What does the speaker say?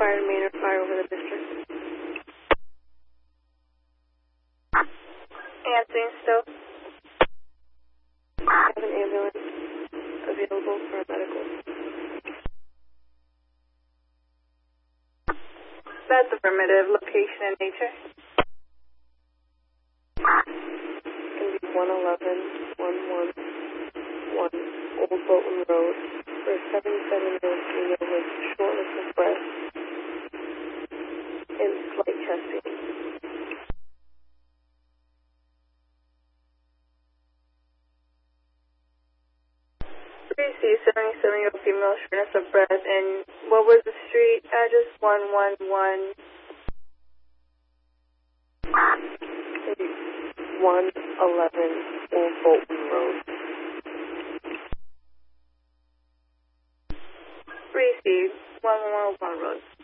fire main or fire over the district. Answering still. I have an ambulance available for medical. That's affirmative. Location and nature. It's going to be 111-111 Old Bolton Road for a 77-year-old female with shortness of breath and slight chest pain. C, 77-year-old female, shortness of breath, and what was the street address? 111. 111 Old Bolton Road. 3C, 111 Old Bolton Road.